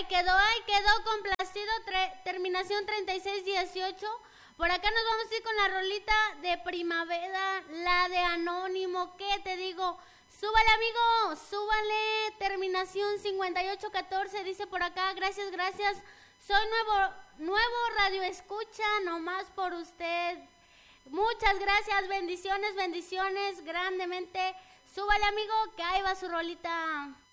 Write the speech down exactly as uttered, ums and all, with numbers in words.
quedó, ahí quedó complacido, tre- terminación treinta y seis dieciocho. Por acá nos vamos a ir con la rolita de primavera, la de Anónimo. ¿Qué te digo? Súbale, amigo, súbale. Terminación cincuenta y ocho catorce, dice por acá. Gracias, gracias. Soy nuevo, nuevo radio escucha, nomás por usted. Muchas gracias, bendiciones, bendiciones, grandemente. Súbale, amigo, que ahí va su rolita.